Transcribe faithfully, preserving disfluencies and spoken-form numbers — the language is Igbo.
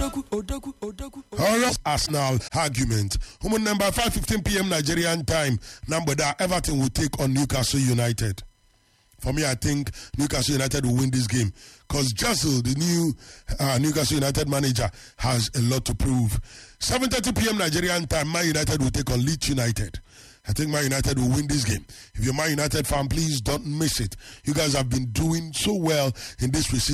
Horror Arsenal argument. Human number five fifteen p.m. Nigerian time. Number that Everton will take on Newcastle United. For me, I think Newcastle United will win this game because Jessel, the new uh, Newcastle United manager, has a lot to prove. seven thirty p.m. Nigerian time, Man United will take on Leeds United. I think Man United will win this game. If you're Man United fan, please don't miss it. You guys have been doing so well in this preseason.